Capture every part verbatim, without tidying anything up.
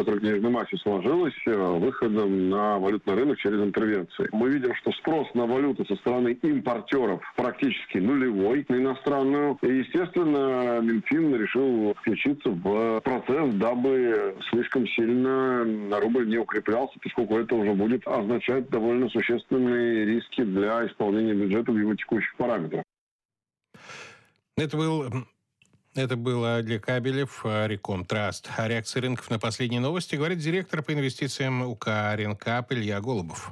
которая в денежной массе сложилась выходом на валютный рынок через интервенции. Мы видим, что спрос на валюту со стороны импортеров практически нулевой на иностранную. И, естественно, Минфин решил включиться в процесс, дабы слишком сильно рубль не укреплялся, поскольку это уже будет означать довольно существенные риски для исполнения бюджета в его текущих параметрах. Это был... Это был Олег Кабелев, Реком Траст. О реакции рынков на последние новости говорит директор по инвестициям УК Ренкап Илья Голубов.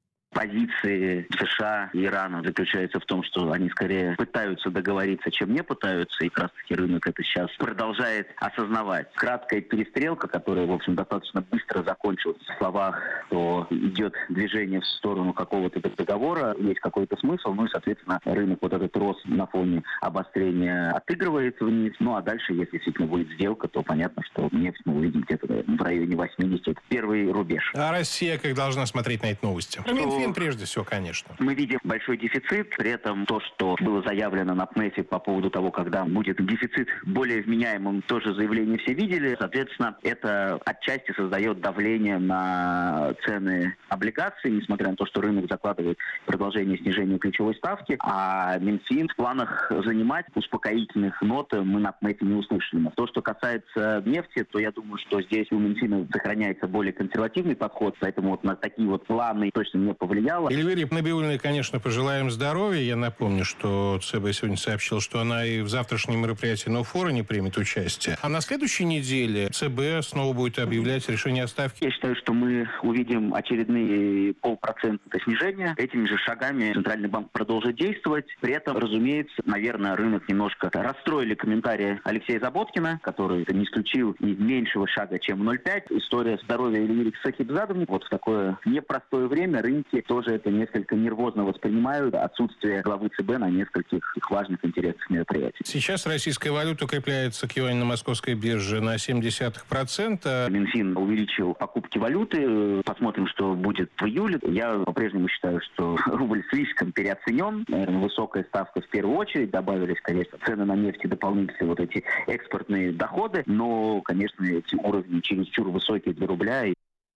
Позиции США и Ирана заключаются в том, что они скорее пытаются договориться, чем не пытаются, и как раз таки рынок это сейчас продолжает осознавать. Краткая перестрелка, которая, в общем, достаточно быстро закончилась в словах, что идет движение в сторону какого-то договора, есть какой-то смысл, ну и, соответственно, рынок вот этот рост на фоне обострения отыгрывается вниз. Ну а дальше, если действительно будет сделка, то понятно, что нефть мы увидим где-то в районе восьмидесяти. Это первый рубеж. А Россия как должна смотреть на эти новости? Минфин прежде всего, конечно. Мы видим большой дефицит. При этом то, что было заявлено на ПНЭФе по поводу того, когда будет дефицит более вменяемым, тоже заявление все видели. Соответственно, это отчасти создает давление на цены облигаций, несмотря на то, что рынок закладывает продолжение снижения ключевой ставки. А Минфин в планах занимать успокоительных нот мы на ПНЭФе не услышали. То, что касается нефти, то я думаю, что здесь у Минфина сохраняется более консервативный подход, поэтому вот на такие вот планы точно не повлияет. Эльвире Набиуллиной, конечно, пожелаем здоровья. Я напомню, что ЦБ сегодня сообщил, что она и в завтрашнем мероприятии ноу-фора не примет участие. А на следующей неделе ЦБ снова будет объявлять решение о ставке. Я считаю, что мы увидим очередные полпроцентного снижения. Этими же шагами Центральный банк продолжит действовать. При этом, разумеется, наверное, рынок немножко расстроили комментарии Алексея Заботкина, который не исключил и меньшего шага, чем ноль целых пять. История здоровья Эльвиры Сахибзадовны. Вот в такое непростое время рынки тоже это несколько нервозно воспринимают. Отсутствие главы ЦБ на нескольких важных интересных мероприятиях. Сейчас российская валюта укрепляется к юаню на московской бирже на семь десятых процента. Минфин увеличил покупки валюты. Посмотрим, что будет в июле. Я по-прежнему считаю, что рубль слишком переоценен. Наверное, высокая ставка в первую очередь. Добавились, конечно, цены на нефть и дополнительные вот эти экспортные доходы. Но, конечно, эти уровни чересчур высокие для рубля.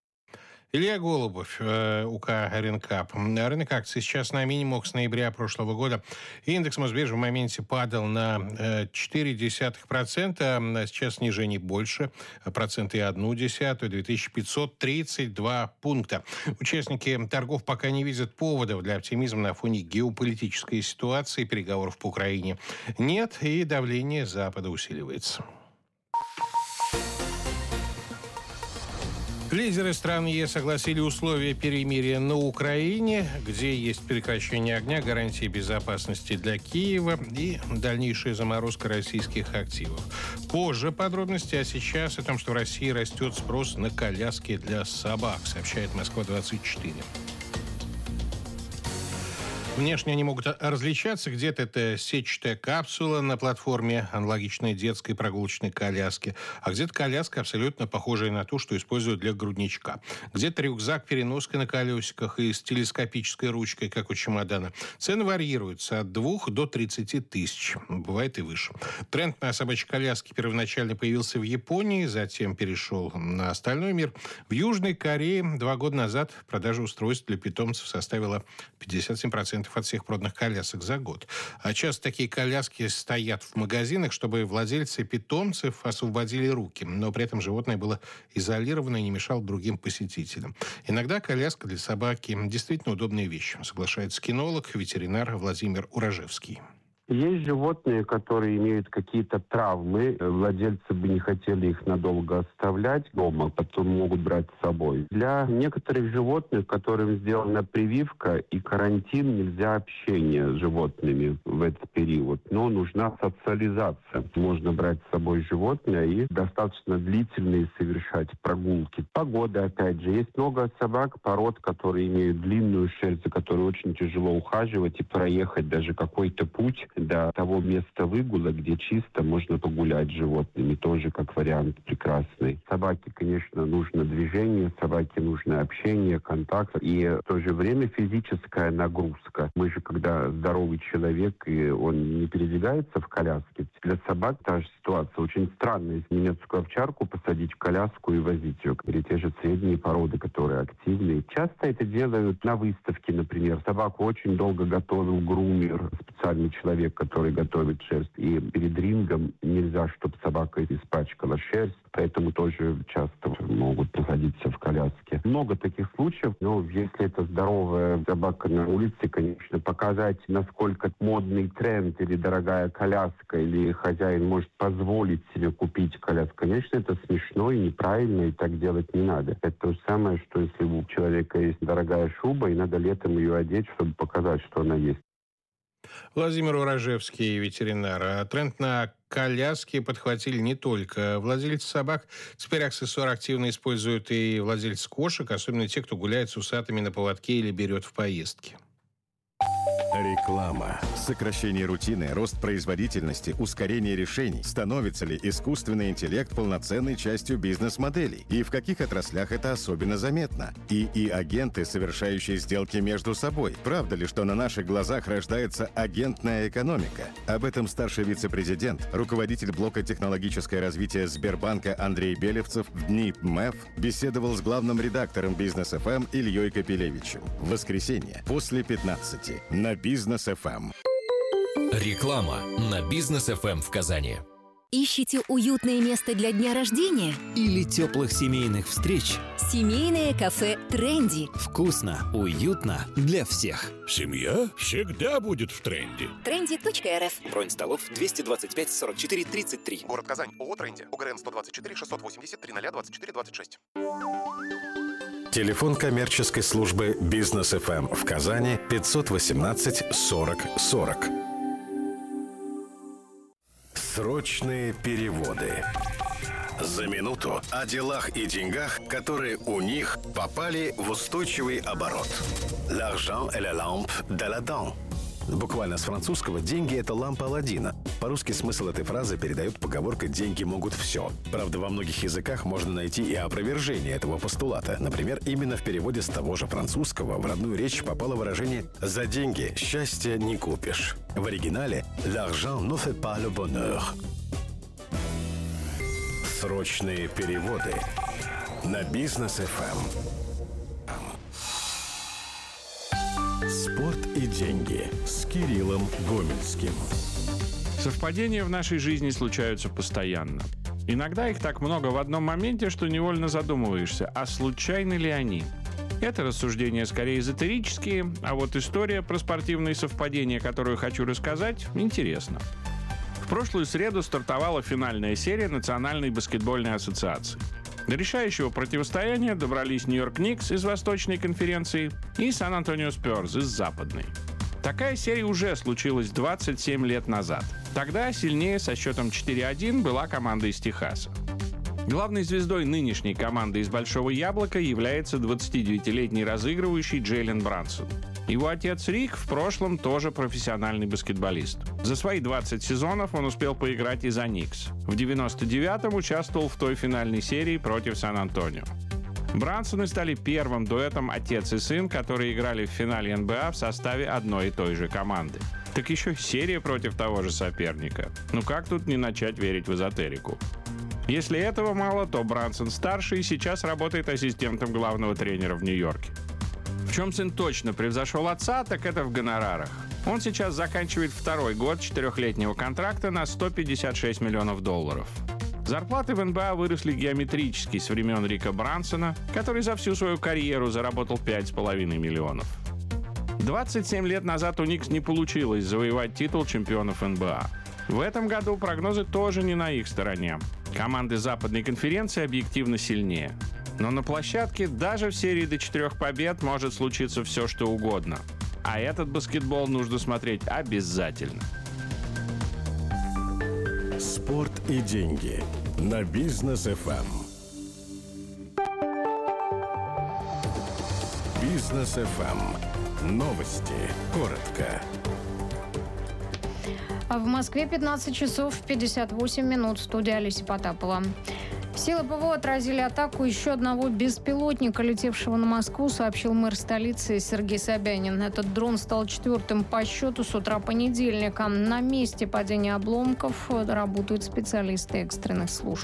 Илья Голубов, УК Ренкап. Рынок акций сейчас на минимумах с ноября прошлого года. Индекс Мосбиржи в моменте падал на четыре десятых процента. Сейчас снижение больше. Процент и одну десятую. две тысячи пятьсот тридцать два пункта. Участники торгов пока не видят поводов для оптимизма на фоне геополитической ситуации. Переговоров по Украине нет. И давление Запада усиливается. Лидеры стран ЕС согласили условия перемирия на Украине, где есть прекращение огня, гарантии безопасности для Киева и дальнейшая заморозка российских активов. Позже подробности, а сейчас о том, что в России растет спрос на коляски для собак, сообщает Москва двадцать четыре. Внешне они могут различаться. Где-то это сетчатая капсула на платформе, аналогичной детской прогулочной коляски, а где-то коляска, абсолютно похожая на ту, что используют для грудничка. Где-то рюкзак-переноска на колесиках и с телескопической ручкой, как у чемодана. Цены варьируются от двух до тридцати тысяч. Бывает и выше. Тренд на собачьи коляски первоначально появился в Японии, затем перешел на остальной мир. В Южной Корее два года назад продажа устройств для питомцев составила пятьдесят семь процентов от всех проданных колясок за год. А часто такие коляски стоят в магазинах, чтобы владельцы питомцев освободили руки, но при этом животное было изолировано и не мешало другим посетителям. Иногда коляска для собаки действительно удобная вещь, соглашается кинолог, ветеринар Владимир Уражевский. Есть животные, которые имеют какие-то травмы. Владельцы бы не хотели их надолго оставлять дома, потом могут брать с собой. Для некоторых животных, которым сделана прививка и карантин, нельзя общение с животными в этот период. Но нужна социализация. Можно брать с собой животное и достаточно длительные совершать прогулки. Погода, опять же. Есть много собак, пород, которые имеют длинную шерсть, за которой очень тяжело ухаживать и проехать даже какой-то путь до того места выгула, где чисто можно погулять с животными, тоже как вариант прекрасный. Собаке, конечно, нужно движение, собаке нужно общение, контакт и в то же время физическая нагрузка. Мы же, когда здоровый человек, и он не передвигается в коляске, для собак та же ситуация. Очень странно, если немецкую овчарку посадить в коляску и возить ее, или те же средние породы, которые активные. Часто это делают на выставке, например. Собаку очень долго готовил грумер, специальный человек, который готовит шерсть. И перед рингом нельзя, чтобы собака испачкала шерсть, поэтому тоже часто могут находиться в коляске. Много таких случаев, но если это здоровая собака на улице, конечно, показать, насколько модный тренд или дорогая коляска, или хозяин может позволить себе купить коляску, конечно, это смешно и неправильно, и так делать не надо. Это то же самое, что если у человека есть дорогая шуба, и надо летом ее одеть, чтобы показать, что она есть. Владимир Урожевский, ветеринар. А тренд на коляски подхватили не только владельцы собак. Теперь аксессуар активно используют и владельцы кошек, особенно те, кто гуляет с усатыми на поводке или берет в поездки. Реклама. Сокращение рутины, рост производительности, ускорение решений. Становится ли искусственный интеллект полноценной частью бизнес-моделей? И в каких отраслях это особенно заметно? И и-агенты, совершающие сделки между собой. Правда ли, что на наших глазах рождается агентная экономика? Об этом старший вице-президент, руководитель блока технологическое развитие Сбербанка Андрей Белевцев в дни МЭФ беседовал с главным редактором Бизнес эф эм Ильей Капелевичем. В воскресенье после пятнадцати на Бизнес эф эм. Реклама на Бизнес эф эм в Казани. Ищете уютное место для дня рождения? Или теплых семейных встреч? Семейное кафе «Тренди». Вкусно, уютно для всех. Семья всегда будет в тренде. тренди точка эр эф. Бронь столов двести двадцать пять сорок четыре тридцать три. Город Казань. ООО «Тренди». ОГРН сто двадцать четыре шестьсот восемьдесят тридцать двадцать четыре двадцать шесть. Телефон коммерческой службы Бизнес эф эм в Казани пятьсот восемнадцать сорок сорок. Срочные переводы. За минуту о делах и деньгах, которые у них попали в устойчивый оборот. L'argent est la lampe d'Aladin. Буквально с французского «деньги – это лампа Аладдина». По-русски смысл этой фразы передает поговорка «деньги могут все». Правда, во многих языках можно найти и опровержение этого постулата. Например, именно в переводе с того же французского в родную речь попало выражение «за деньги счастья не купишь». В оригинале «l'argent ne fait pas le bonheur». Срочные переводы на Бизнес эф эм. Спорт и деньги с Кириллом Гомельским. Совпадения в нашей жизни случаются постоянно. Иногда их так много в одном моменте, что невольно задумываешься, а случайны ли они? Это рассуждения скорее эзотерические, а вот история про спортивные совпадения, которую хочу рассказать, интересна. В прошлую среду стартовала финальная серия Национальной баскетбольной ассоциации. До решающего противостояния добрались Нью-Йорк Никс из Восточной конференции и Сан-Антонио Спёрс из Западной. Такая серия уже случилась двадцать семь лет назад. Тогда сильнее со счетом четыре один была команда из Техаса. Главной звездой нынешней команды из Большого Яблока является двадцатидевятилетний разыгрывающий Джейлен Брансон. Его отец Рик в прошлом тоже профессиональный баскетболист. За свои двадцать сезонов он успел поиграть и за Никс. В девяносто девятом участвовал в той финальной серии против Сан-Антонио. Брансоны стали первым дуэтом отец и сын, которые играли в финале эн бэ а в составе одной и той же команды. Так еще серия против того же соперника. Ну как тут не начать верить в эзотерику? Если этого мало, то Брансон-старший сейчас работает ассистентом главного тренера в Нью-Йорке. В чем сын точно превзошел отца, так это в гонорарах. Он сейчас заканчивает второй год четырехлетнего контракта на сто пятьдесят шесть миллионов долларов. Зарплаты в эн бэ а выросли геометрически с времен Рика Брансона, который за всю свою карьеру заработал пять с половиной миллионов. двадцать семь лет назад у Никс не получилось завоевать титул чемпионов эн бэ а. В этом году прогнозы тоже не на их стороне. Команды Западной конференции объективно сильнее. Но на площадке даже в серии до четырех побед может случиться все, что угодно. А этот баскетбол нужно смотреть обязательно. Спорт и деньги на Бизнес эф эм. Бизнес эф эм. Новости. Коротко. А в Москве пятнадцать часов пятьдесят восемь минут. Студия Олеся Потапова. Силы ПВО отразили атаку еще одного беспилотника, летевшего на Москву, сообщил мэр столицы Сергей Собянин. Этот дрон стал четвертым по счету с утра понедельника. На месте падения обломков работают специалисты экстренных служб.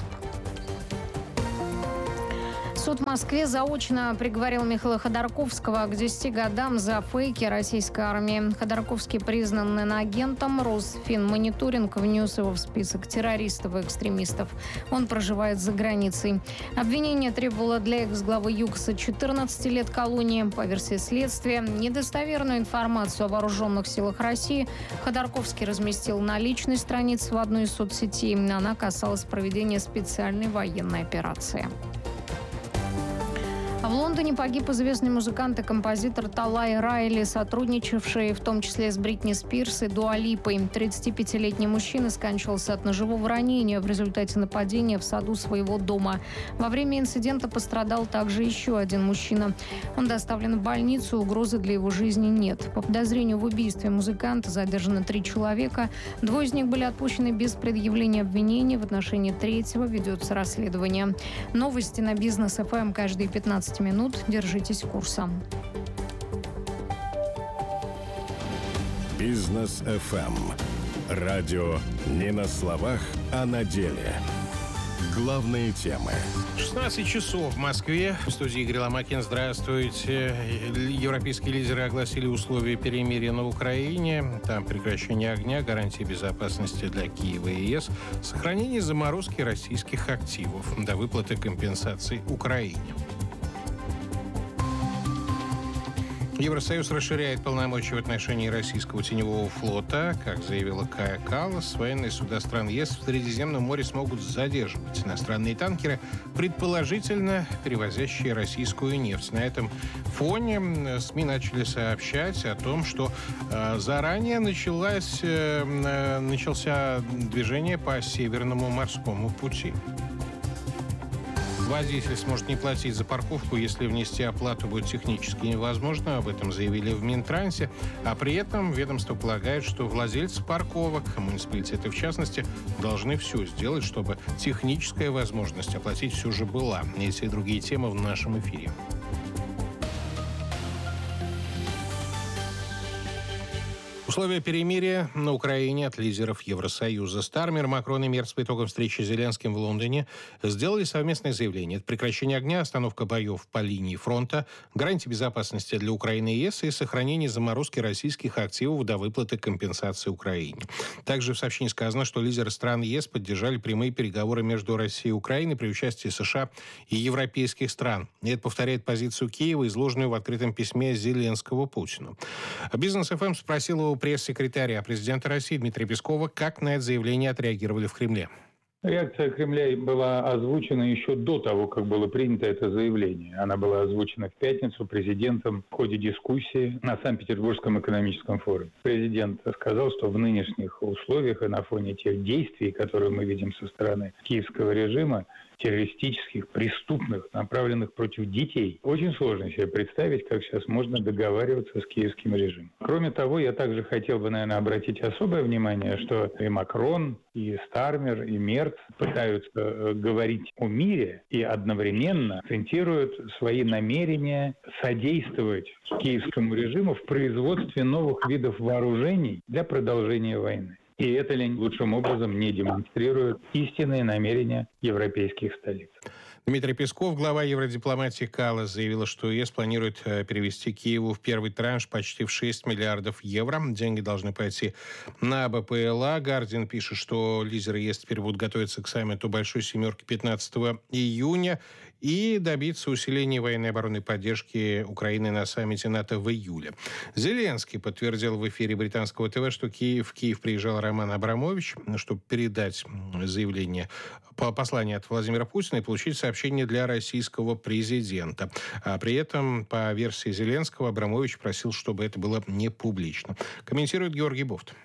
Суд в Москве заочно приговорил Михаила Ходорковского к десяти годам за фейки российской армии. Ходорковский признан иноагентом. Росфинмониторинг внес его в список террористов и экстремистов. Он проживает за границей. Обвинение требовало для экс-главы ЮКОСа четырнадцати лет колонии. По версии следствия, недостоверную информацию о вооруженных силах России Ходорковский разместил на личной странице в одной из соцсетей. Она касалась проведения специальной военной операции. В Лондоне погиб известный музыкант и композитор Талай Райли, сотрудничавший в том числе с Бритни Спирс и Дуа Липой. тридцатипятилетний мужчина скончался от ножевого ранения в результате нападения в саду своего дома. Во время инцидента пострадал также еще один мужчина. Он доставлен в больницу, угрозы для его жизни нет. По подозрению в убийстве музыканта задержано три человека. Двое из них были отпущены без предъявления обвинений. В отношении третьего ведется расследование. Новости на Бизнес эф эм каждые пятнадцать минут. Держитесь курса. Бизнес эф эм. Радио не на словах, а на деле. Главные темы. шестнадцать часов в Москве. В студии Игорь Ломакин. Здравствуйте. Европейские лидеры огласили условия перемирия на Украине. Там прекращение огня, гарантии безопасности для Киева и ЕС, сохранение заморозки российских активов до выплаты компенсаций Украине. Евросоюз расширяет полномочия в отношении российского теневого флота. Как заявила Кая Каллас, военные суда стран ЕС в Средиземном море смогут задерживать иностранные танкеры, предположительно перевозящие российскую нефть. На этом фоне СМИ начали сообщать о том, что э, заранее началось, э, начался движение по Северному морскому пути. Водитель сможет не платить за парковку, если внести оплату будет технически невозможно. Об этом заявили в Минтрансе. А при этом ведомство полагает, что владельцы парковок, муниципалитеты в частности, должны все сделать, чтобы техническая возможность оплатить все же была. Эти и другие темы в нашем эфире. Условия перемирия на Украине от лидеров Евросоюза. Стармер, Макрон и Мерц по итогам встречи с Зеленским в Лондоне сделали совместное заявление. Это прекращение огня, остановка боев по линии фронта, гарантии безопасности для Украины и ЕС и сохранение заморозки российских активов до выплаты компенсации Украине. Также в сообщении сказано, что лидеры стран ЕС поддержали прямые переговоры между Россией и Украиной при участии США и европейских стран. И это повторяет позицию Киева, изложенную в открытом письме Зеленского Путину. Бизнес эф эм спросил его пресс-секретаря президента России Дмитрия Пескова, как на это заявление отреагировали в Кремле. Реакция Кремля была озвучена еще до того, как было принято это заявление. Она была озвучена в пятницу президентом в ходе дискуссии на Санкт-Петербургском экономическом форуме. Президент сказал, что в нынешних условиях и на фоне тех действий, которые мы видим со стороны киевского режима, террористических, преступных, направленных против детей. Очень сложно себе представить, как сейчас можно договариваться с киевским режимом. Кроме того, я также хотел бы, наверное, обратить особое внимание, что и Макрон, и Стармер, и Мерц пытаются говорить о мире и одновременно акцентируют свои намерения содействовать киевскому режиму в производстве новых видов вооружений для продолжения войны. И это лучшим образом не демонстрирует истинные намерения европейских столиц. Дмитрий Песков, глава евродипломатии Каллас, заявила, что ЕС планирует перевести Киеву в первый транш почти в шесть миллиардов евро. Деньги должны пойти на БПЛА. Гардиан пишет, что лидеры ЕС теперь будут готовиться к саммиту Большой Семерки пятнадцатого июня и добиться усиления военной и оборонной поддержки Украины на саммите НАТО в июле. Зеленский подтвердил в эфире британского ТВ, что Киев, в Киев приезжал Роман Абрамович, чтобы передать заявление, послание от Владимира Путина и получить сообщение для российского президента. А при этом, по версии Зеленского, Абрамович просил, чтобы это было не публично. Комментирует Георгий Бофт.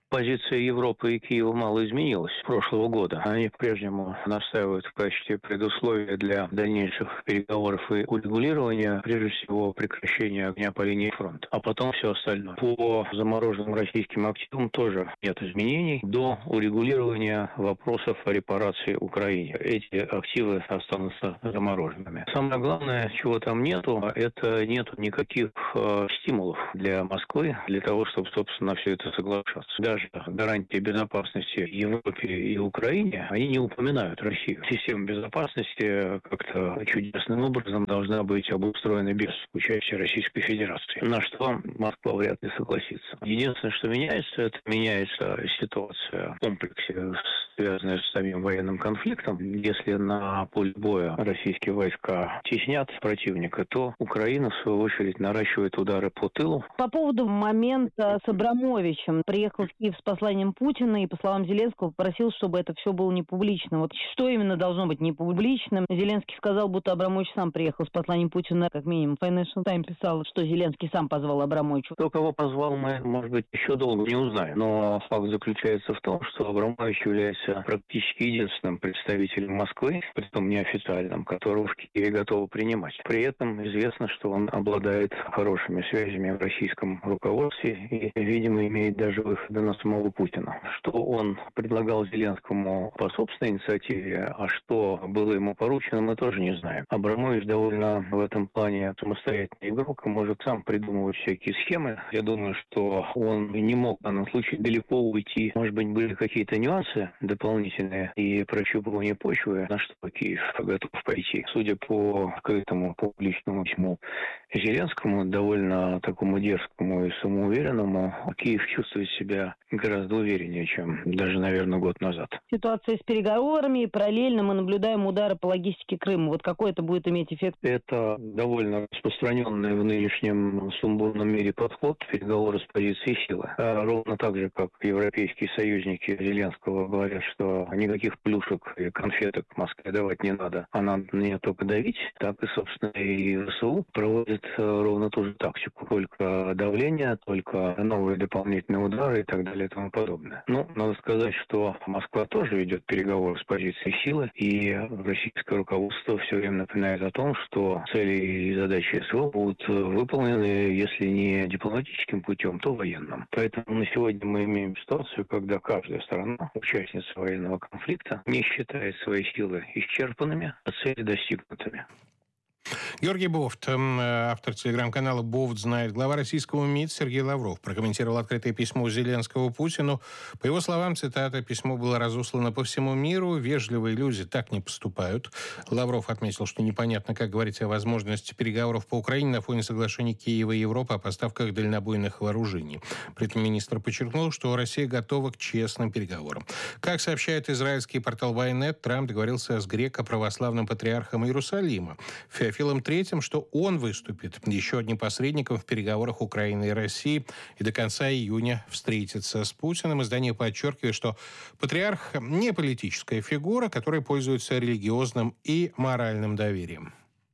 Позиция Европы и Киева мало изменилась с прошлого года. Они по-прежнему настаивают в качестве предусловия для дальнейших переговоров и урегулирования, прежде всего, прекращения огня по линии фронта, а потом все остальное. По замороженным российским активам тоже нет изменений до урегулирования вопросов о репарации Украине. Эти активы останутся замороженными. Самое главное, чего там нету, это нету никаких э, стимулов для Москвы для того, чтобы, собственно, на все это соглашаться. Даже гарантии безопасности Европе и Украине, они не упоминают Россию. Система безопасности как-то чудесным образом должна быть обустроена без участия Российской Федерации. На что Москва вряд ли согласится. Единственное, что меняется, это меняется ситуация в комплексе, связанная с самим военным конфликтом. Если на поле боя российские войска теснят противника, то Украина, в свою очередь, наращивает удары по тылу. По поводу момента с Абрамовичем. Приехал в Киев с посланием Путина и, по словам Зеленского, попросил, чтобы это все было не публично. Вот что именно должно быть не публичным? Зеленский сказал, будто Абрамович сам приехал с посланием Путина, как минимум. Financial Times писал, что Зеленский сам позвал Абрамовича. Кто кого позвал, мы, может быть, еще долго не узнаем. Но факт заключается в том, что Абрамович является практически единственным представителем Москвы, притом неофициальным, которого в Киеве готовы принимать. При этом известно, что он обладает хорошими связями в российском руководстве и, видимо, имеет даже выходы на самого Путина. Что он предлагал Зеленскому по собственной инициативе, а что было ему поручено, мы тоже не знаем. Абрамович довольно в этом плане самостоятельный игрок и может сам придумывать всякие схемы. Я думаю, что он не мог в данном случае далеко уйти. Может быть, были какие-то нюансы дополнительные и прощупывание почвы, на что Киев готов пойти. Судя по открытому публичному письму Зеленскому, довольно такому дерзкому и самоуверенному, Киев чувствует себя гораздо увереннее, чем даже, наверное, год назад. Ситуация с переговорами, и параллельно мы наблюдаем удары по логистике Крыма. Вот какой это будет иметь эффект? Это довольно распространенный в нынешнем сумбурном мире подход переговоры с позиции силы. А ровно так же, как европейские союзники Зеленского говорят, что никаких плюшек и конфеток Москве давать не надо, а надо на нее только давить, так и, собственно, и ВСУ проводит ровно ту же тактику. Только давление, только новые дополнительные удары и так далее и тому подобное. Ну, надо сказать, что Москва тоже ведет переговоры с позиции силы, и российское руководство все время напоминает о том, что цели и задачи СВО будут выполнены, если не дипломатическим путем, то военным. Поэтому на сегодня мы имеем ситуацию, когда каждая сторона, участница военного конфликта, не считает свои силы исчерпанными, а цели достигнутыми. Георгий Бофт, автор телеграм-канала «Бофт знает», глава российского МИД Сергей Лавров прокомментировал открытое письмо Зеленского Путину. По его словам, цитата, «Письмо было разослано по всему миру. Вежливые люди так не поступают». Лавров отметил, что непонятно, как говорить о возможности переговоров по Украине на фоне соглашений Киева и Европы о поставках дальнобойных вооружений. При этом министр подчеркнул, что Россия готова к честным переговорам. Как сообщает израильский портал Вайнет, Трамп договорился с греко-православным патриархом Иерусалима Феофилом Третьим, что он выступит еще одним посредником в переговорах Украины и России и до конца июня встретится с Путиным. Издание подчеркивает, что патриарх не политическая фигура, которая пользуется религиозным и моральным доверием.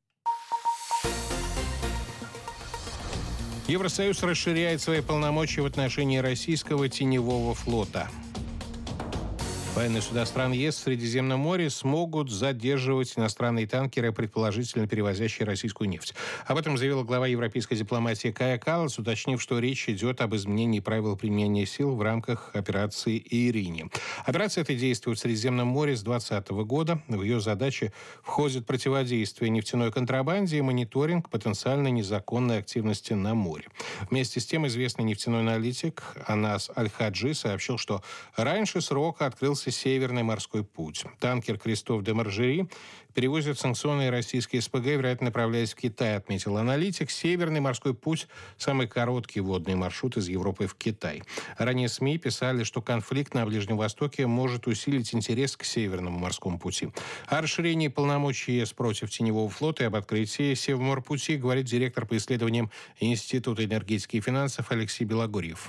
Евросоюз расширяет свои полномочия в отношении российского теневого флота. Военные суда стран ЕС в Средиземном море смогут задерживать иностранные танкеры, предположительно перевозящие российскую нефть. Об этом заявила глава европейской дипломатии Кая Каллас, уточнив, что речь идет об изменении правил применения сил в рамках операции «Ирине». Операция эта действует в Средиземном море с две тысячи двадцатого года. В ее задачи входит противодействие нефтяной контрабанде и мониторинг потенциально незаконной активности на море. Вместе с тем известный нефтяной аналитик Анас Аль-Хаджи сообщил, что раньше срока открылся Северный морской путь. Танкер «Кристоф де Маржери» перевозит санкционные российские СПГ, вероятно, направляясь в Китай, отметил аналитик. Северный морской путь – самый короткий водный маршрут из Европы в Китай. Ранее СМИ писали, что конфликт на Ближнем Востоке может усилить интерес к Северному морскому пути. О расширении полномочий ЕС против теневого флота и об открытии Севморпути говорит директор по исследованиям Института энергетики и финансов Алексей Белогорьев.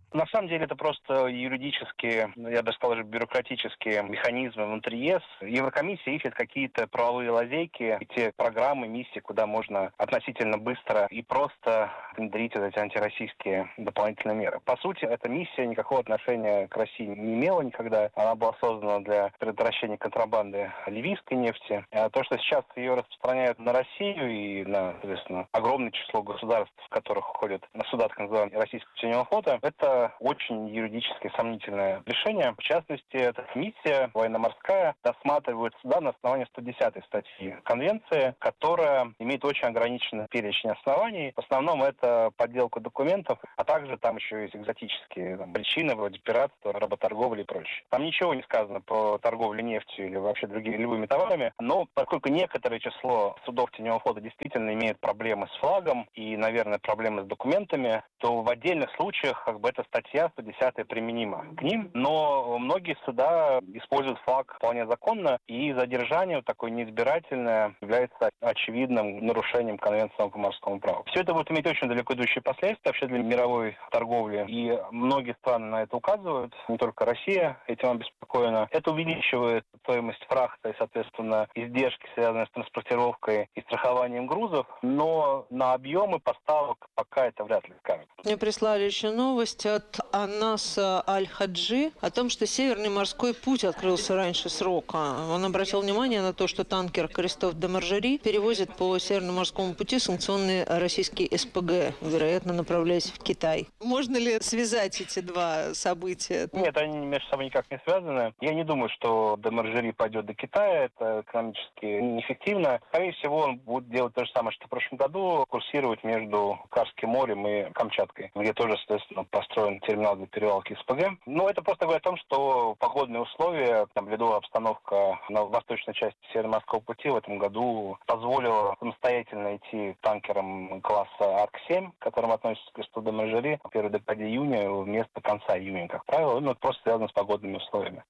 На самом деле это просто юридические, я бы сказал, бюрократические механизмы внутри ЕС. Еврокомиссия ищет какие-то правовые лазейки, те программы, миссии, куда можно относительно быстро и просто внедрить вот эти антироссийские дополнительные меры. По сути, эта миссия никакого отношения к России не имела никогда. Она была создана для предотвращения контрабанды ливийской нефти. А то, что сейчас ее распространяют на Россию и на, соответственно, огромное число государств, в которых входят на суда так называемого российского теневого флота, это очень юридически сомнительное решение. В частности, эта миссия военно-морская досматривает суда на основании сто десятой статьи Конвенции, которая имеет очень ограниченный перечень оснований. В основном это подделка документов, а также там еще есть экзотические там, причины, вроде пиратства, работорговли и прочее. Там ничего не сказано про торговлю нефтью или вообще другими любыми товарами, но поскольку некоторое число судов теневого флота действительно имеет проблемы с флагом и, наверное, проблемы с документами, то в отдельных случаях как бы эта статья сто десятая применима к ним, но многие суда используют флаг вполне законно, и задержание такое неизбирательное является очевидным нарушением Конвенции по морскому праву. Все это будет иметь очень далеко идущие последствия вообще для мировой торговли, и многие страны на это указывают, не только Россия этим обеспокоена. Это увеличивает стоимость фрахта и, соответственно, издержки, связанные с транспортировкой и страхованием грузов, но на объемы поставок пока это вряд ли скажет. Мне прислали еще новость от Анаса Аль-Хаджи о том, что Северный морской путь открылся раньше срока. Он обратил внимание на то, что танкер «Кристоф де Маржери» перевозит по Северному морскому пути санкционные российские СПГ, вероятно, направляясь в Китай. Можно ли связать эти два события? Нет, они между собой никак не связаны. Я не думаю, что де Маржери пойдет до Китая. Это экономически неэффективно. Скорее всего, он будет делать то же самое, что в прошлом году, курсировать между Карским морем и Камчаткой, где тоже, соответственно, построен терминал для перевалки СПГ. Но это просто говорит о том, что погодные условия, там, ледовая обстановка на восточной части Северно-морского пути в этом году позволила самостоятельно идти танкерам класса Арк семь, к которым относится Кристоф де Маржери, в первой декаде июня вместо конца июня, как правило. Ну, это просто связано с погодными условиями.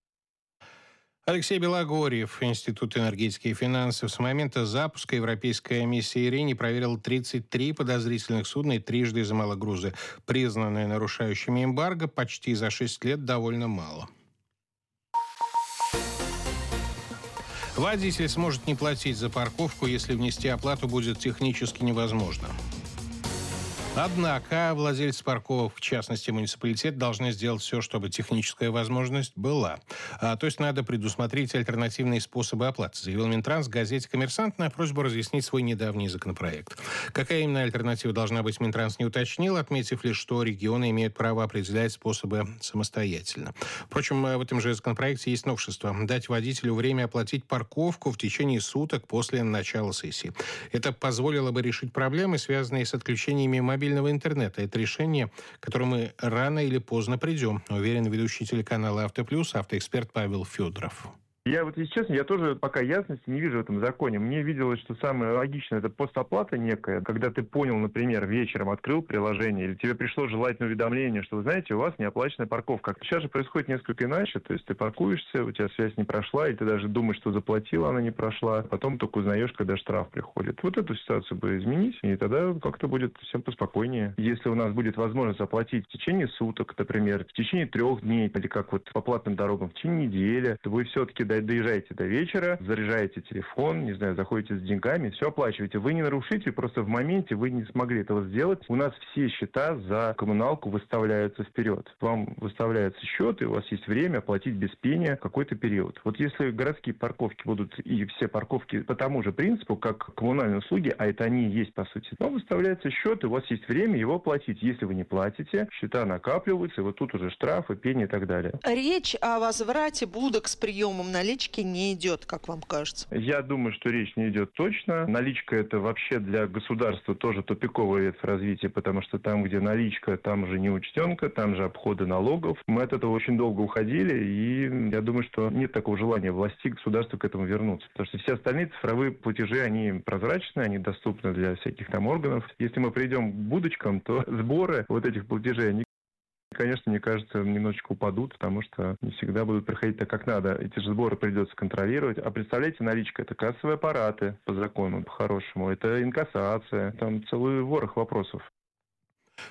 Алексей Белогорьев, Институт энергетики и финансов. С момента запуска европейская миссия «Ирини» проверила тридцать три подозрительных судна и трижды изымала грузы. Признанные нарушающими эмбарго почти за шесть лет довольно мало. Водитель сможет не платить за парковку, если внести оплату будет технически невозможно. Однако владельцы парковок, в частности муниципалитет, должны сделать все, чтобы техническая возможность была. А, то есть надо предусмотреть альтернативные способы оплаты, заявил Минтранс в газете «Коммерсант» на просьбу разъяснить свой недавний законопроект. Какая именно альтернатива должна быть, Минтранс не уточнил, отметив лишь, что регионы имеют право определять способы самостоятельно. Впрочем, в этом же законопроекте есть новшество – дать водителю время оплатить парковку в течение суток после начала сессии. Это позволило бы решить проблемы, связанные с отключениями мобильного мобильного интернета. Это решение, к которому мы рано или поздно придем, уверен ведущий телеканала «Автоплюс», автоэксперт Павел Федоров. Я вот, если честно, я тоже пока ясности не вижу в этом законе. Мне виделось, что самое логичное – это постоплата некая, когда ты понял, например, вечером открыл приложение, или тебе пришло желательное уведомление, что, вы знаете, у вас неоплаченная парковка. Сейчас же происходит несколько иначе, то есть ты паркуешься, у тебя связь не прошла, и ты даже думаешь, что заплатила, она не прошла, потом только узнаешь, когда штраф приходит. Вот эту ситуацию бы изменить, и тогда как-то будет всем поспокойнее. Если у нас будет возможность оплатить в течение суток, например, в течение трех дней, или как вот по платным дорогам, в течение недели, то вы все-таки доезжаете до вечера, заряжаете телефон, не знаю, заходите с деньгами, все оплачиваете. Вы не нарушите, просто в моменте вы не смогли этого сделать. У нас все счета за коммуналку выставляются вперед. Вам выставляется счет, и у вас есть время оплатить без пения какой-то период. Вот если городские парковки будут и все парковки по тому же принципу, как коммунальные услуги, а это они и есть по сути, вам выставляется счет, и у вас есть время его оплатить. Если вы не платите, счета накапливаются, и вот тут уже штрафы, пени и так далее. Речь о возврате будок с приемом налички не идет, как вам кажется? Я думаю, что речь не идет точно. Наличка – это вообще для государства тоже тупиковый ветвь развития, потому что там, где наличка, там же неучтенка, там же обходы налогов. Мы от этого очень долго уходили, и я думаю, что нет такого желания власти, государства к этому вернуться. Потому что все остальные цифровые платежи, они прозрачны, они доступны для всяких там органов. Если мы придем к будочкам, то сборы вот этих платежей, они, конечно, мне кажется, немножечко упадут, потому что не всегда будут приходить так, как надо. Эти же сборы придется контролировать. А представляете, наличка – это кассовые аппараты по закону, по-хорошему. Это инкассация. Там целый ворох вопросов.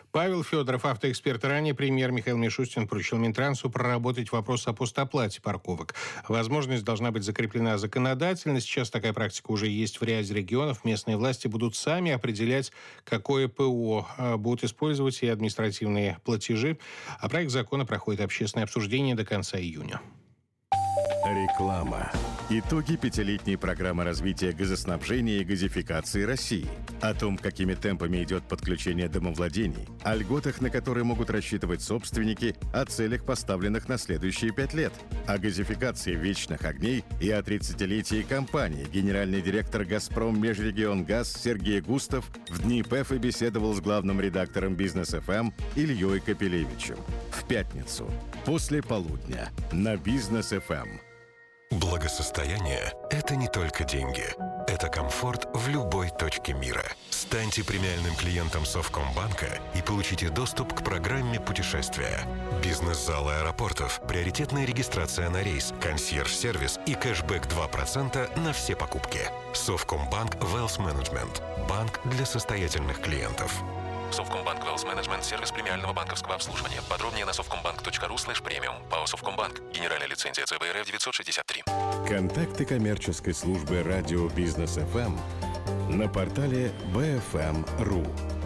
Павел Федоров, автоэксперт. Ранее премьер Михаил Мишустин поручил Минтрансу проработать вопрос о постоплате парковок. Возможность должна быть закреплена законодательно. Сейчас такая практика уже есть в ряде регионов. Местные власти будут сами определять, какое ПО будут использовать, и административные платежи. А проект закона проходит общественное обсуждение до конца июня. Реклама. Итоги пятилетней программы развития газоснабжения и газификации России. О том, какими темпами идет подключение домовладений, о льготах, на которые могут рассчитывать собственники, о целях, поставленных на следующие пять лет, о газификации вечных огней и о тридцатилетии компании. Генеральный директор «Газпром Межрегионгаз» Сергей Густав в дни ПЭФа беседовал с главным редактором «Бизнес-эф эм» Ильей Капелевичем. В пятницу, после полудня, на «Бизнес-эф эм». Благосостояние – это не только деньги. Это комфорт в любой точке мира. Станьте премиальным клиентом Совкомбанка и получите доступ к программе путешествия. Бизнес-залы аэропортов, приоритетная регистрация на рейс, консьерж-сервис и кэшбэк два процента на все покупки. Совкомбанк Wealth Management. Банк для состоятельных клиентов. Совкомбанк Wealth Management – сервис премиального банковского обслуживания. Подробнее на совкомбанк точка ру слэш премиум. ПАО Совкомбанк. Генеральная лицензия ЦБ РФ девятьсот шестьдесят три. Контакты коммерческой службы радио «Бизнес-эф эм» на портале би эф эм точка ру.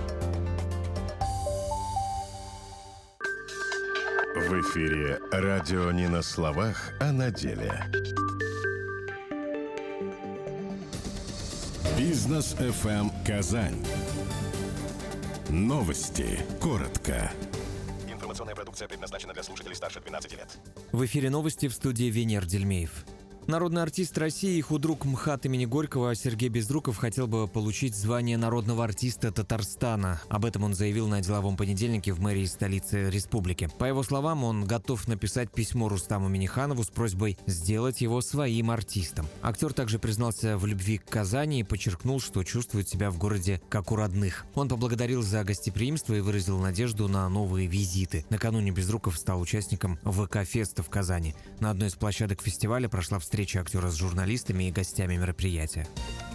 В эфире радио не на словах, а на деле. «Бизнес-эф эм Казань». Новости. Коротко. Информационная продукция предназначена для слушателей старше двенадцати лет. В эфире новости, в студии Венер Дельмеев. Народный артист России и худрук МХАТ имени Горького Сергей Безруков хотел бы получить звание народного артиста Татарстана. Об этом он заявил на деловом понедельнике в мэрии столицы республики. По его словам, он готов написать письмо Рустаму Минниханову с просьбой сделать его своим артистом. Актер также признался в любви к Казани и подчеркнул, что чувствует себя в городе как у родных. Он поблагодарил за гостеприимство и выразил надежду на новые визиты. Накануне Безруков стал участником ВК-феста в Казани. На одной из площадок фестиваля прошла встреча встреча актера с журналистами и гостями мероприятия.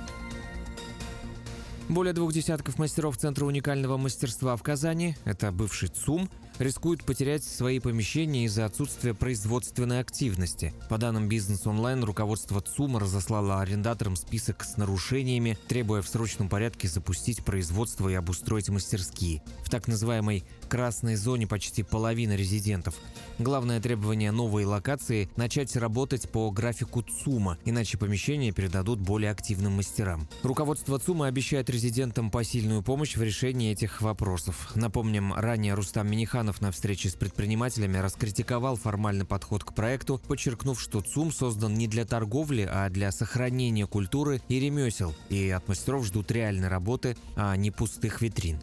Более двух десятков мастеров Центра уникального мастерства в Казани, это бывший ЦУМ, рискуют потерять свои помещения из-за отсутствия производственной активности. По данным «Бизнес онлайн», руководство ЦУМа разослало арендаторам список с нарушениями, требуя в срочном порядке запустить производство и обустроить мастерские. В так называемой «красной зоне» почти половина резидентов. Главное требование новой локации – начать работать по графику ЦУМа, иначе помещения передадут более активным мастерам. Руководство ЦУМа обещает резидентам посильную помощь в решении этих вопросов. Напомним, ранее Рустам Минниханов на встрече с предпринимателями раскритиковал формальный подход к проекту, подчеркнув, что ЦУМ создан не для торговли, а для сохранения культуры и ремесел, и от мастеров ждут реальной работы, а не пустых витрин.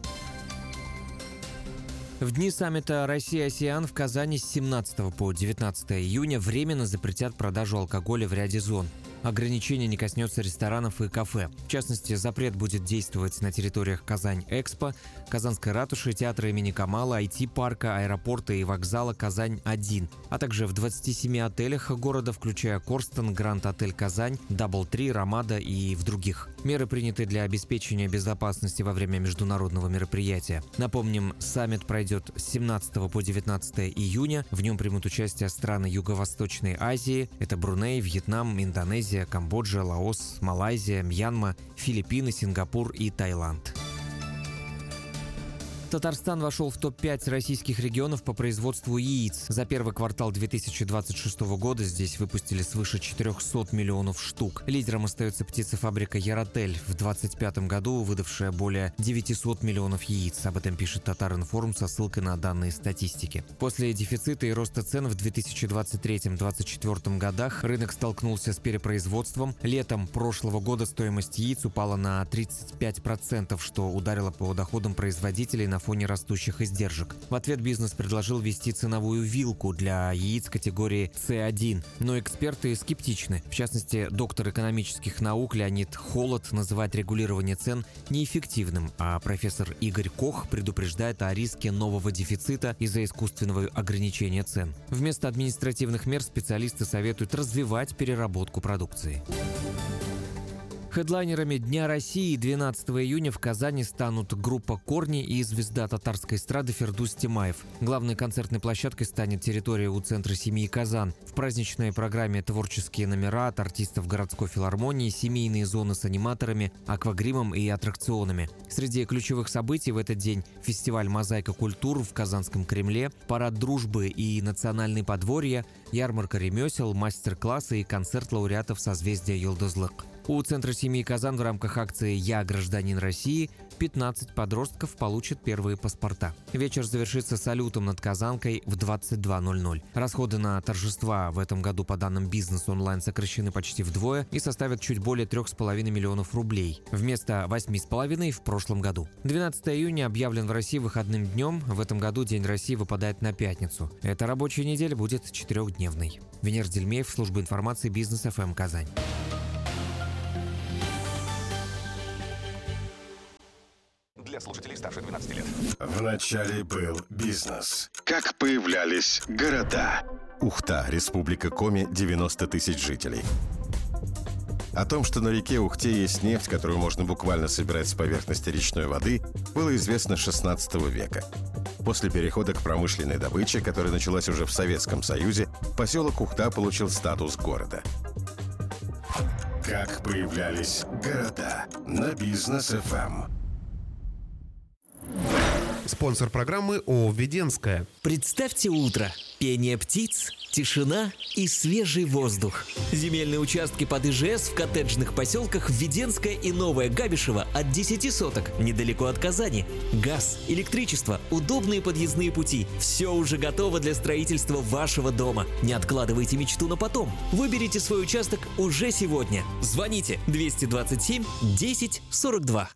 В дни саммита «Россия-АСЕАН» в Казани с семнадцатого по девятнадцатое июня временно запретят продажу алкоголя в ряде зон. Ограничение не коснется ресторанов и кафе. В частности, запрет будет действовать на территориях Казань-Экспо, Казанской ратуши, театра имени Камала, ай ти-парка, аэропорта и вокзала Казань-один, а также в двадцати семи отелях города, включая Корстон, Гранд-отель Казань, Даблтри, Рамада и в других. Меры приняты для обеспечения безопасности во время международного мероприятия. Напомним, саммит пройдет с семнадцатого по девятнадцатое июня. В нем примут участие страны Юго-Восточной Азии. Это Бруней, Вьетнам, Индонезия, Камбоджа, Лаос, Малайзия, Мьянма, Филиппины, Сингапур и Таиланд. Татарстан вошел в топ пять российских регионов по производству яиц. За первый квартал две тысячи двадцать шестого года здесь выпустили свыше четырехсот миллионов штук. Лидером остается птицефабрика «Яротель», в двадцать пятом году выдавшая более девятисот миллионов яиц. Об этом пишет Татаринформ со ссылкой на данные статистики. После дефицита и роста цен в две тысячи двадцать третьем — две тысячи двадцать четвёртом годах рынок столкнулся с перепроизводством. Летом прошлого года стоимость яиц упала на тридцать пять процентов, что ударило по доходам производителей на фоне растущих издержек. В ответ бизнес предложил ввести ценовую вилку для яиц категории С один, но эксперты скептичны. В частности, доктор экономических наук Леонид Холод называет регулирование цен неэффективным, а профессор Игорь Кох предупреждает о риске нового дефицита из-за искусственного ограничения цен. Вместо административных мер специалисты советуют развивать переработку продукции. Хедлайнерами Дня России двенадцатого июня в Казани станут группа «Корни» и звезда татарской эстрады Фердус Тимаев. Главной концертной площадкой станет территория у центра семьи Казан. В праздничной программе творческие номера от артистов городской филармонии, семейные зоны с аниматорами, аквагримом и аттракционами. Среди ключевых событий в этот день – фестиваль «Мозаика культур» в Казанском Кремле, парад дружбы и национальные подворья, ярмарка ремесел, мастер-классы и концерт лауреатов созвездия Йолдызлык. У центра семьи Казан в рамках акции «Я гражданин России» пятнадцать подростков получат первые паспорта. Вечер завершится салютом над Казанкой в двадцать два ноль ноль. Расходы на торжества в этом году, по данным «Бизнес онлайн», сокращены почти вдвое и составят чуть более трех с половиной миллионов рублей, вместо восьми с половиной в прошлом году. двенадцатого июня объявлен в России выходным днем. В этом году День России выпадает на пятницу. Эта рабочая неделя будет четырехдневной. Венер Дельмеев, служба информации «Бизнес эф эм» Казань. Для слушателей старше двенадцати лет. Вначале был бизнес. Как появлялись города. Ухта, республика Коми, девяносто тысяч жителей. О том, что на реке Ухте есть нефть, которую можно буквально собирать с поверхности речной воды, было известно с шестнадцатого века. После перехода к промышленной добыче, которая началась уже в Советском Союзе, поселок Ухта получил статус города. Как появлялись города на Бизнес эф эм. Спонсор программы ООО «Веденская». Представьте утро. Пение птиц, тишина и свежий воздух. Земельные участки под ИЖС в коттеджных поселках Веденская и Новая Габишева от десяти соток, недалеко от Казани. Газ, электричество, удобные подъездные пути. Все уже готово для строительства вашего дома. Не откладывайте мечту на потом. Выберите свой участок уже сегодня. Звоните двести двадцать семь десять сорок два.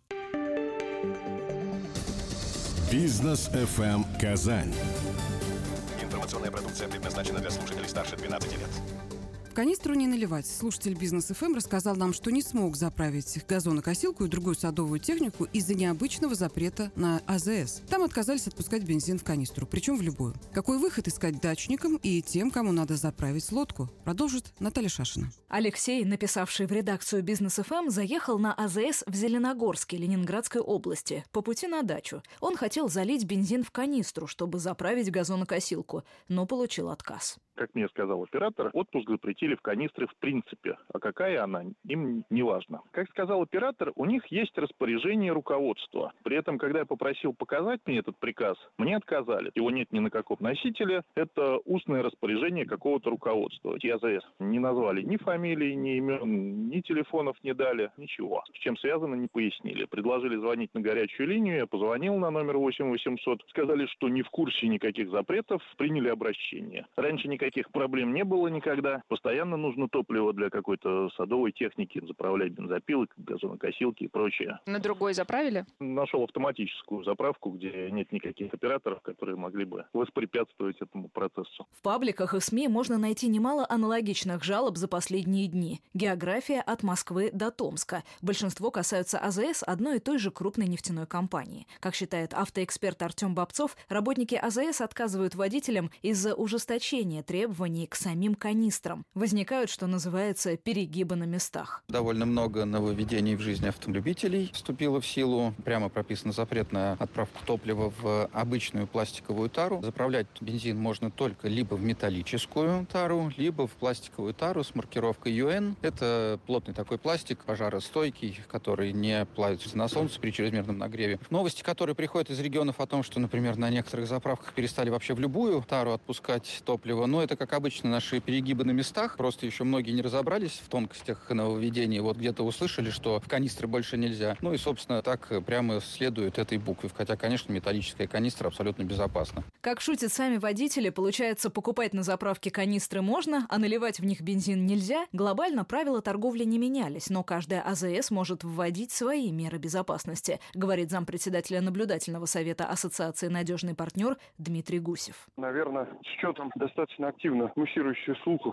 Бизнес эф эм Казань. Информационная продукция предназначена для слушателей старше двенадцати лет. В канистру не наливать. Слушатель Бизнес эф эм рассказал нам, что не смог заправить газонокосилку и другую садовую технику из-за необычного запрета на а зэ эс. Там отказались отпускать бензин в канистру, причем в любую. Какой выход искать дачникам и тем, кому надо заправить лодку? Продолжит Наталья Шашина. Алексей, написавший в редакцию Бизнес эф эм, заехал на а зэ эс в Зеленогорске Ленинградской области по пути на дачу. Он хотел залить бензин в канистру, чтобы заправить газонокосилку, но получил отказ. Как мне сказал оператор, отпуск запретили в канистре в принципе, а какая она, им не важно. Как сказал оператор, у них есть распоряжение руководства. При этом, когда я попросил показать мне этот приказ, мне отказали. Его нет ни на каком носителе, это устное распоряжение какого-то руководства. а зэ эс не назвали ни фамилии, ни имен, ни телефонов не дали, ничего. С чем связано, не пояснили. Предложили звонить на горячую линию, я позвонил на номер восемь восемьсот, сказали, что не в курсе никаких запретов, приняли обращение. Раньше никаких Никаких проблем не было никогда. Постоянно нужно топливо для какой-то садовой техники, заправлять бензопилы, газонокосилки и прочее. На другой заправили? Нашел автоматическую заправку, где нет никаких операторов, которые могли бы воспрепятствовать этому процессу. В пабликах и СМИ можно найти немало аналогичных жалоб за последние дни. География от Москвы до Томска. Большинство касаются а зэ эс одной и той же крупной нефтяной компании. Как считает автоэксперт Артем Бобцов, работники а зэ эс отказывают водителям из-за ужесточения требований к самим канистрам. Возникают, что называется, перегибы на местах. Довольно много нововведений в жизни автолюбителей вступило в силу. Прямо прописан запрет на отправку топлива в обычную пластиковую тару. Заправлять бензин можно только либо в металлическую тару, либо в пластиковую тару с маркировкой ю эн. Это плотный такой пластик, пожаростойкий, который не плавится на солнце при чрезмерном нагреве. Новости, которые приходят из регионов о том, что, например, на некоторых заправках перестали вообще в любую тару отпускать топливо, но это, как обычно, наши перегибы на местах. Просто еще многие не разобрались в тонкостях нововведений. Вот где-то услышали, что в канистры больше нельзя. Ну и, собственно, так прямо следует этой букве. Хотя, конечно, металлическая канистра абсолютно безопасна. Как шутят сами водители, получается, покупать на заправке канистры можно, а наливать в них бензин нельзя. Глобально правила торговли не менялись, но каждая а зэ эс может вводить свои меры безопасности, говорит зампредседателя наблюдательного совета Ассоциации «Надежный партнер» Дмитрий Гусев. Наверное, с учетом достаточно активно муссирующих слухов по рынку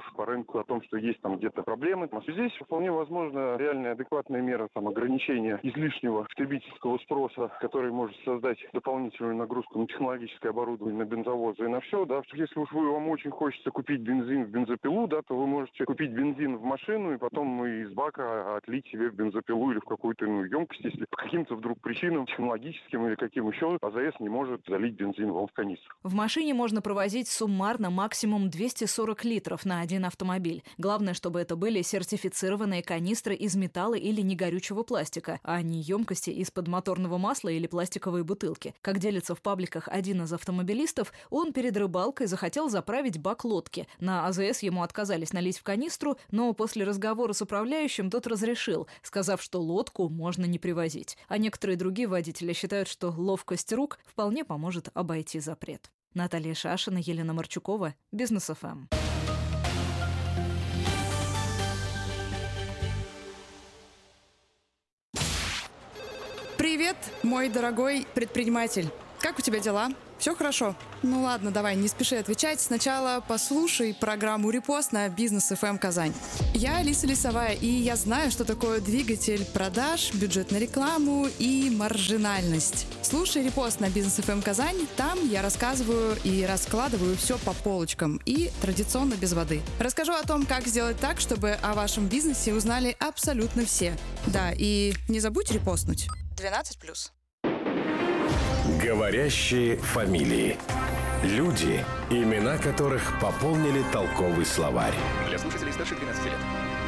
о том, что есть там где-то проблемы. Здесь вполне возможно реальная адекватная мера там, ограничения излишнего потребительского спроса, который может создать дополнительную нагрузку на технологическое оборудование, на бензовозы и на все. Да. Если уж вы, вам очень хочется купить бензин в бензопилу, да, то вы можете купить бензин в машину и потом из бака отлить себе в бензопилу или в какую-то иную емкость, если по каким-то вдруг причинам технологическим или каким еще АЗС не может залить бензин вам в канистру. В машине можно провозить суммарно максимум двести сорок литров на один автомобиль. Главное, чтобы это были сертифицированные канистры из металла или негорючего пластика, а не емкости из-под моторного масла или пластиковые бутылки. Как делится в пабликах один из автомобилистов, он перед рыбалкой захотел заправить бак лодки. На АЗС ему отказались налить в канистру, но после разговора с управляющим тот разрешил, сказав, что лодку можно не привозить. А некоторые другие водители считают, что ловкость рук вполне поможет обойти запрет. Наталья Шашина, Елена Марчукова, Бизнес эф эм. Привет, мой дорогой предприниматель. Как у тебя дела? Все хорошо? Ну ладно, давай, не спеши отвечать. Сначала послушай программу «Репост» на Бизнес эф эм Казань. Я Алиса Лисовая, и я знаю, что такое двигатель продаж, бюджет на рекламу и маржинальность. Слушай «Репост» на Бизнес эф эм Казань. Там я рассказываю и раскладываю все по полочкам. И традиционно без воды. Расскажу о том, как сделать так, чтобы о вашем бизнесе узнали абсолютно все. Да, и не забудь репостнуть. двенадцать плюс. Говорящие фамилии. Люди, имена которых пополнили толковый словарь. Для слушателей старше двенадцати лет.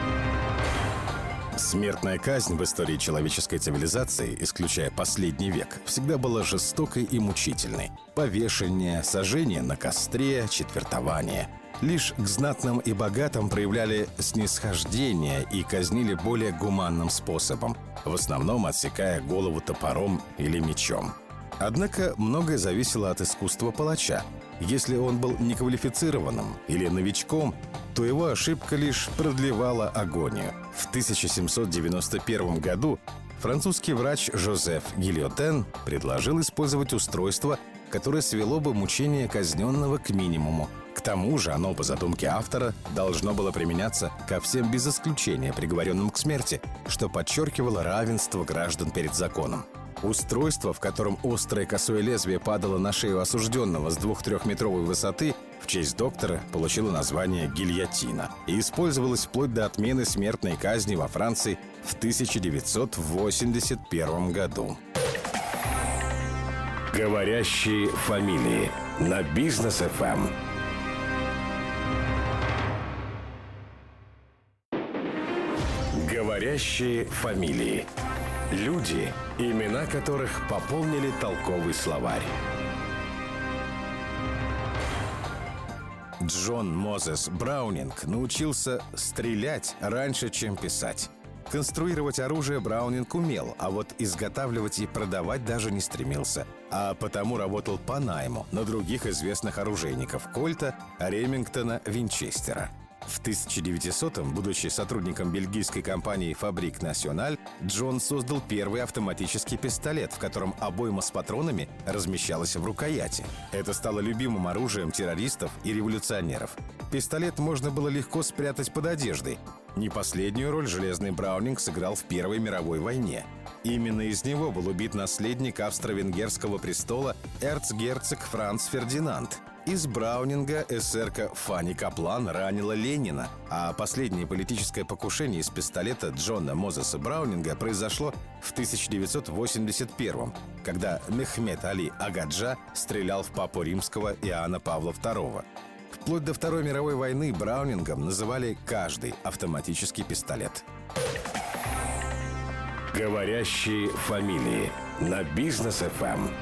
Смертная казнь в истории человеческой цивилизации, исключая последний век, всегда была жестокой и мучительной. Повешение, сожжение на костре, четвертование. Лишь к знатным и богатым проявляли снисхождение и казнили более гуманным способом, в основном отсекая голову топором или мечом. Однако многое зависело от искусства палача. Если он был неквалифицированным или новичком, то его ошибка лишь продлевала агонию. В тысяча семьсот девяносто первом году французский врач Жозеф Гильотен предложил использовать устройство, которое свело бы мучение казненного к минимуму. К тому же оно, по задумке автора, должно было применяться ко всем без исключения приговоренным к смерти, что подчеркивало равенство граждан перед законом. Устройство, в котором острое косое лезвие падало на шею осужденного с двух-трехметровой высоты, в честь доктора получило название гильотина и использовалось вплоть до отмены смертной казни во Франции в тысяча девятьсот восемьдесят первом году. Говорящие фамилии на Бизнес эф эм. Говорящие фамилии. Люди, имена которых пополнили толковый словарь. Джон Мозес Браунинг научился стрелять раньше, чем писать. Конструировать оружие Браунинг умел, а вот изготавливать и продавать даже не стремился. А потому работал по найму на других известных оружейников – Кольта, Ремингтона, Винчестера. В тысяча девятисотом, будучи сотрудником бельгийской компании «Фабрик Националь», Джон создал первый автоматический пистолет, в котором обойма с патронами размещалась в рукояти. Это стало любимым оружием террористов и революционеров. Пистолет можно было легко спрятать под одеждой. Не последнюю роль железный Браунинг сыграл в Первой мировой войне. Именно из него был убит наследник австро-венгерского престола эрцгерцог Франц Фердинанд. Из Браунинга эсерка Фанни Каплан ранила Ленина, а последнее политическое покушение из пистолета Джона Мозеса Браунинга произошло в тысяча девятьсот восемьдесят первом, когда Мехмед Али Агаджа стрелял в папу римского Иоанна Павла второго. Вплоть до Второй мировой войны Браунингом называли каждый автоматический пистолет. Говорящие фамилии на Бизнес эф эм.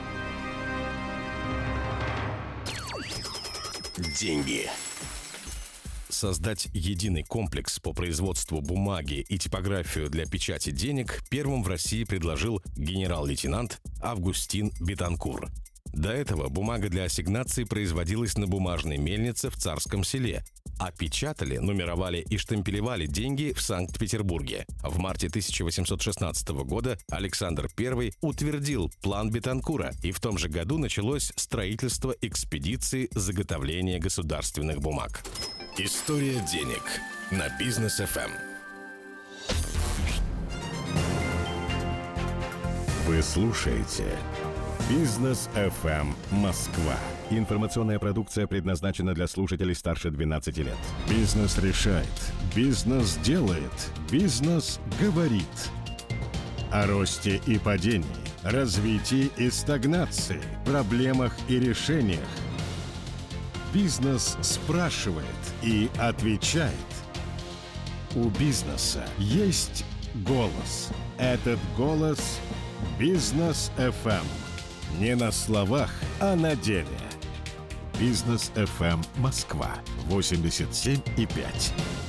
Деньги. Создать единый комплекс по производству бумаги и типографию для печати денег первым в России предложил генерал-лейтенант Августин Бетанкур. До этого бумага для ассигнаций производилась на бумажной мельнице в Царском Селе. а печатали, нумеровали и штемпелевали деньги в Санкт-Петербурге. В марте тысяча восемьсот шестнадцатого года Александр Первый утвердил план Бетанкура, и в том же году началось строительство экспедиции заготовления государственных бумаг. История денег на Бизнес эф эм. Вы слушаете Бизнес эф эм Москва. Информационная продукция предназначена для слушателей старше двенадцати лет. Бизнес решает. Бизнес делает. Бизнес говорит. О росте и падении, развитии и стагнации, проблемах и решениях. Бизнес спрашивает и отвечает. У бизнеса есть голос. Этот голос – Бизнес эф эм. Не на словах, а на деле. Бизнес эф эм Москва восемьдесят семь и пять.